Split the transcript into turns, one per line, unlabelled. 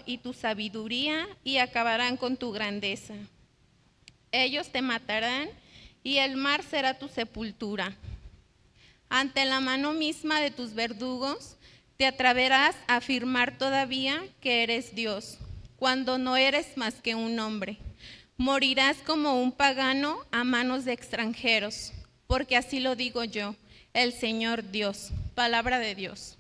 y tu sabiduría y acabarán con tu grandeza. Ellos te matarán y el mar será tu sepultura. Ante la mano misma de tus verdugos te atreverás a afirmar todavía que eres Dios, cuando no eres más que un hombre. Morirás como un pagano a manos de extranjeros, porque así lo digo yo, el Señor Dios. Palabra de Dios.